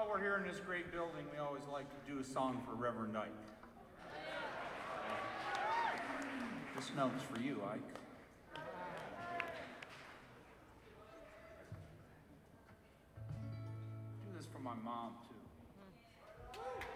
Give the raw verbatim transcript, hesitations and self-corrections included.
while we're here in this great building, we always like to do a song for Reverend Ike. This note's for you, Ike. Do this for my mom, too.